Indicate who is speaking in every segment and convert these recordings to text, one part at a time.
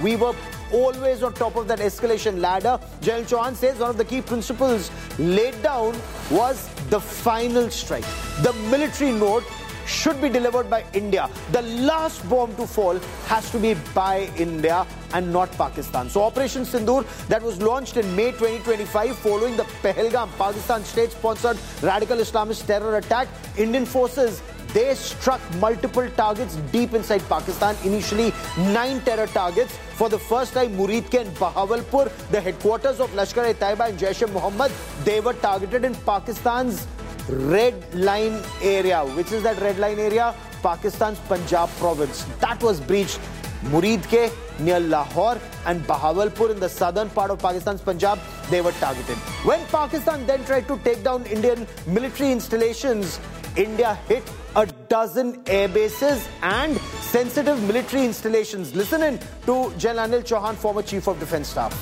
Speaker 1: we were always on top of that escalation ladder. General Chauhan says one of the key principles laid down was the final strike. The military note should be delivered by India. The last bomb to fall has to be by India and not Pakistan. So Operation Sindoor, that was launched in May 2025 following the Pahalgam, Pakistan state-sponsored radical Islamist terror attack. Indian forces, they struck multiple targets deep inside Pakistan. Initially, 9 terror targets. For the first time, Muridke and Bahawalpur, the headquarters of Lashkar-e-Taiba and Jaish-e-Mohammed, they were targeted in Pakistan's red line area. Which is that red line area? Pakistan's Punjab province. That was breached. Muridke near Lahore and Bahawalpur in the southern part of Pakistan's Punjab, they were targeted. When Pakistan then tried to take down Indian military installations, India hit a dozen air bases and sensitive military installations. Listen in to General Anil Chauhan, former Chief of Defence Staff.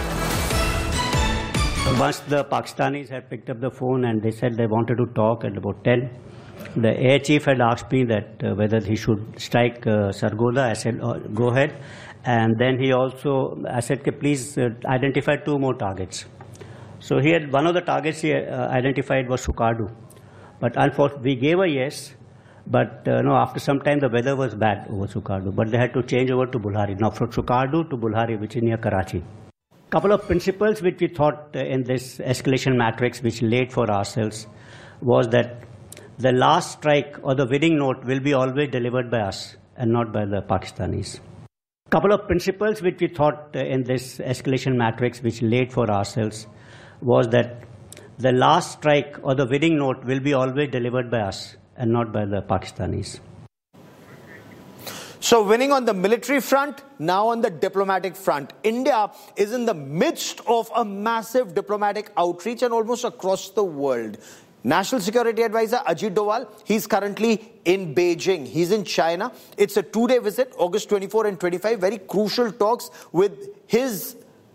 Speaker 2: Once the Pakistanis had picked up the phone and they said they wanted to talk at about 10, the air chief had asked me that whether he should strike Sargodha. I said, go ahead. And then he also, I said, please identify 2 more targets. So he had, one of the targets he identified was Sukardu. But unfortunately, we gave a yes. But no, after some time, the weather was bad over Sukardu. But they had to change over to Bulhari. Now, from Sukardu to Bulhari, which is near Karachi. Couple of principles which we thought in this escalation matrix, which laid for ourselves, was that the last strike or the winning note will be always delivered by us and not by the Pakistanis. Couple of principles which we thought in this escalation matrix, which laid for ourselves, was that the last strike or the winning note will be always delivered by us and not by the Pakistanis.
Speaker 1: So winning on the military front, now on the diplomatic front. India is in the midst of a massive diplomatic outreach and almost across the world. National Security Advisor Ajit Doval, he's currently in Beijing. He's in China. It's a 2-day visit, August 24 and 25. Very crucial talks with his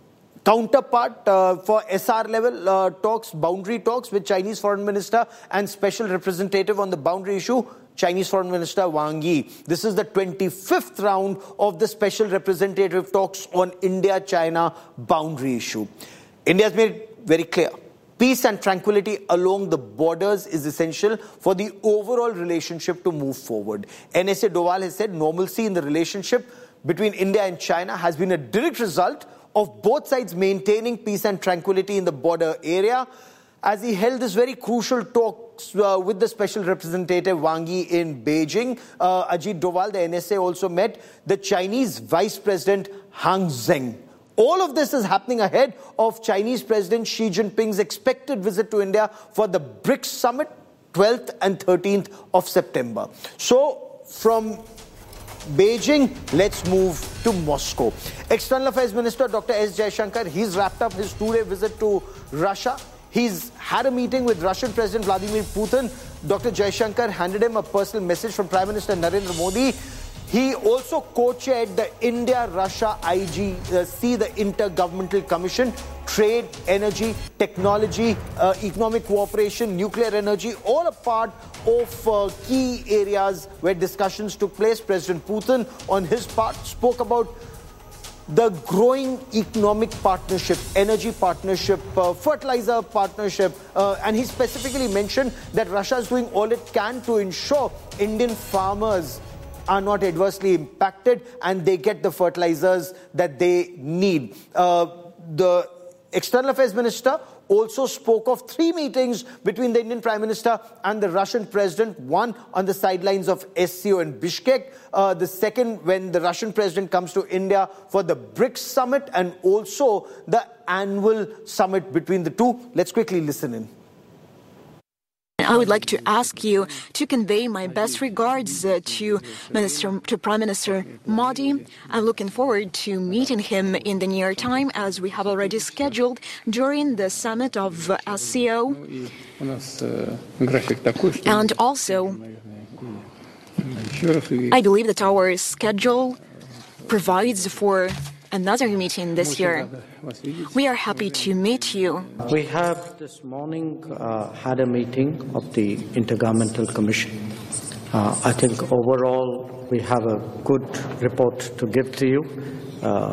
Speaker 1: counterpart for SR level talks, boundary talks with Chinese Foreign Minister and Special Representative on the boundary issue, Chinese Foreign Minister Wang Yi. This is the 25th round of the Special Representative talks on India-China boundary issue. India has made it very clear. Peace and tranquility along the borders is essential for the overall relationship to move forward. NSA Doval has said normalcy in the relationship between India and China has been a direct result of both sides maintaining peace and tranquility in the border area. As he held this very crucial talks with the Special Representative Wang Yi in Beijing, Ajit Doval, the NSA, also met the Chinese Vice President Han Zheng. All of this is happening ahead of Chinese President Xi Jinping's expected visit to India for the BRICS Summit, 12th and 13th of September. So, from Beijing, let's move to Moscow. External Affairs Minister Dr. S. Jaishankar, he's wrapped up his 2-day visit to Russia. He's had a meeting with Russian President Vladimir Putin. Dr. Jaishankar handed him a personal message from Prime Minister Narendra Modi. He also co-chaired the India-Russia IGC, the Intergovernmental Commission, trade, energy, technology, economic cooperation, nuclear energy, all a part of key areas where discussions took place. President Putin, on his part, spoke about the growing economic partnership, energy partnership, fertilizer partnership, and he specifically mentioned that Russia is doing all it can to ensure Indian farmers are not adversely impacted and they get the fertilizers that they need. The External Affairs Minister also spoke of 3 meetings between the Indian Prime Minister and the Russian President, one on the sidelines of SCO in Bishkek, the second when the Russian President comes to India for the BRICS Summit, and also the annual summit between the two. Let's quickly listen in.
Speaker 3: I would like to ask you to convey my best regards to Prime Minister Modi. I'm looking forward to meeting him in the near time, as we have already scheduled during the summit of SCO. And also, I believe that our schedule provides for another meeting this year. We are happy to meet you.
Speaker 4: We have this morning had a meeting of the Intergovernmental Commission. I think overall we have a good report to give to you.